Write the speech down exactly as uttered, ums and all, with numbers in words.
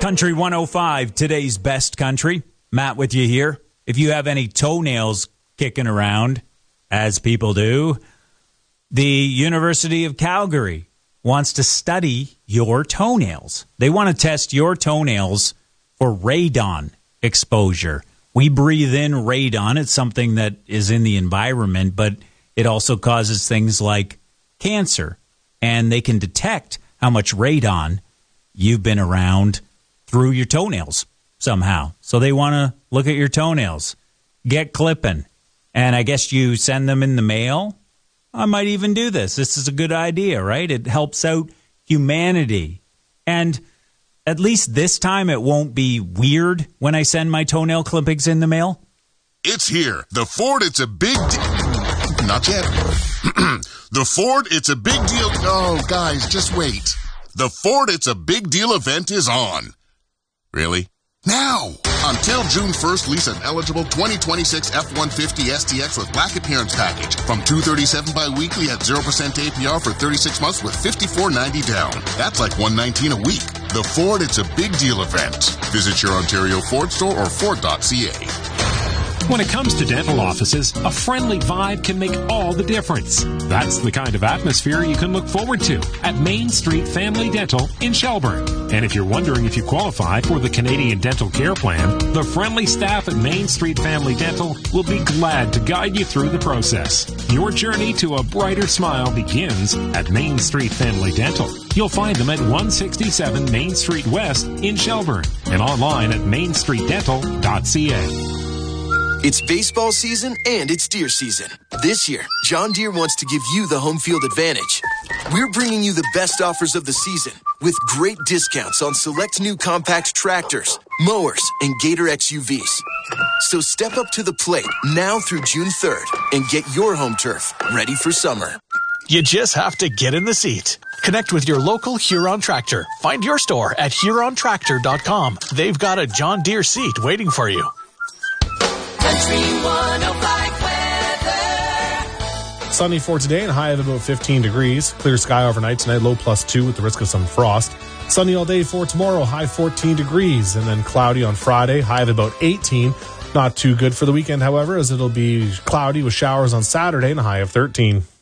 Country one oh five, today's best country. Matt with you here. If you have any toenails kicking around, as people do, the University of Calgary wants to study your toenails. They want to test your toenails for radon exposure. We breathe in radon. It's something that is in the environment, but it also causes things like cancer. And they can detect how much radon you've been around through your toenails somehow. So they want to look at your toenails, get clipping. And I guess you send them in the mail. I might even do this. This is a good idea, right? It helps out humanity. And at least this time it won't be weird when I send my toenail clippings in the mail. It's here. The Ford It's a Big Deal. Not yet. The Ford It's a Big Deal. Oh, guys, just wait. The Ford It's a Big Deal event is on. Really? Now! Until June first, lease an eligible twenty twenty-six F one fifty S T X with black appearance package from two hundred thirty-seven dollars bi-weekly at zero percent A P R for thirty-six months with fifty-four ninety down. That's like one hundred nineteen dollars a week. The Ford It's a Big Deal event. Visit your Ontario Ford store or Ford dot C A. When it comes to dental offices, a friendly vibe can make all the difference. That's the kind of atmosphere you can look forward to at Main Street Family Dental in Shelburne. And if you're wondering if you qualify for the Canadian Dental Care Plan, the friendly staff at Main Street Family Dental will be glad to guide you through the process. Your journey to a brighter smile begins at Main Street Family Dental. You'll find them at one sixty-seven Main Street West in Shelburne and online at main street dental dot c a. It's baseball season and it's deer season. This year, John Deere wants to give you the home field advantage. We're bringing you the best offers of the season with great discounts on select new compact tractors, mowers, and Gator X U Vs. So step up to the plate now through June third and get your home turf ready for summer. You just have to get in the seat. Connect with your local Huron Tractor. Find your store at huron tractor dot com. They've got a John Deere seat waiting for you. Country one oh five weather. Sunny for today and high of about fifteen degrees. Clear sky overnight tonight, low plus two with the risk of some frost. Sunny all day for tomorrow, high fourteen degrees. And then cloudy on Friday, high of about eighteen. Not too good for the weekend, however, as it'll be cloudy with showers on Saturday and a high of thirteen.